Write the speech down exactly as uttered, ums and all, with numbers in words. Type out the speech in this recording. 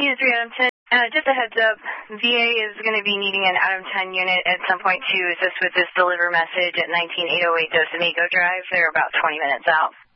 Unit three, Adam ten. Uh, just a heads up, V A is going to be needing an Adam ten unit at some point to assist with this deliver message at nineteen eight oh eight Dos Amigo Drive. They're about twenty minutes out.